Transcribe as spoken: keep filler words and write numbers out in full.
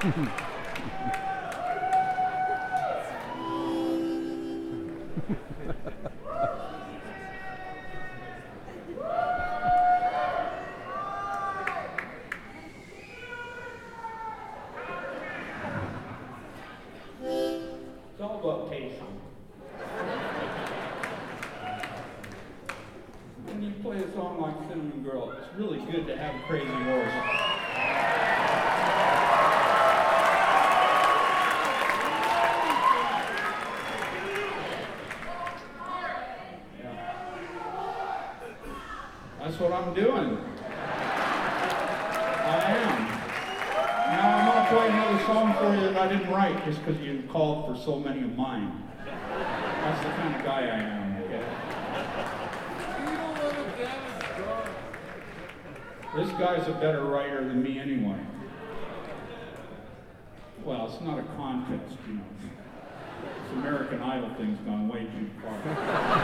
It's all about patience. When you play a song like Cinnamon Girl, it's really good to have a crazy horse. Yeah. That's what I'm doing. I am. Now I'm going to play another song for you that I didn't write just because you called for so many of mine. That's the kind of guy I am, okay? This guy's a better writer than me anyway. Well, it's not a contest, you know. This American Idol thing's gone way too far.